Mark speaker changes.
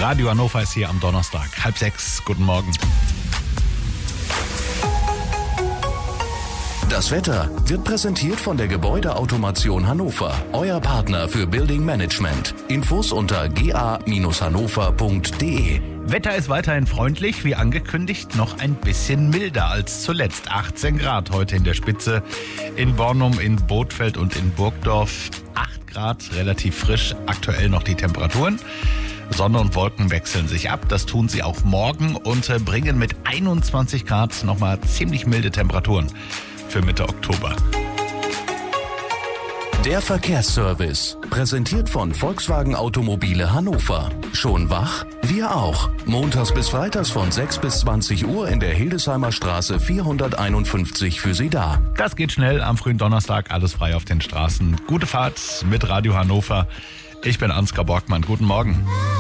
Speaker 1: Radio Hannover ist hier am Donnerstag, 5:30. Guten Morgen.
Speaker 2: Das Wetter wird präsentiert von der Gebäudeautomation Hannover, euer Partner für Building Management. Infos unter ga-hannover.de.
Speaker 1: Wetter ist weiterhin freundlich, wie angekündigt, noch ein bisschen milder als zuletzt. 18 Grad heute in der Spitze, in Bornum, in Bothfeld und in Burgdorf. 8 Grad, relativ frisch, aktuell noch die Temperaturen. Sonne und Wolken wechseln sich ab, das tun sie auch morgen und bringen mit 21 Grad nochmal ziemlich milde Temperaturen für Mitte Oktober.
Speaker 2: Der Verkehrsservice, präsentiert von Volkswagen Automobile Hannover. Schon wach? Wir auch. Montags bis freitags von 6 bis 20 Uhr in der Hildesheimer Straße 451 für Sie da.
Speaker 1: Das geht schnell am frühen Donnerstag, alles frei auf den Straßen. Gute Fahrt mit Radio Hannover. Ich bin Ansgar Borgmann. Guten Morgen.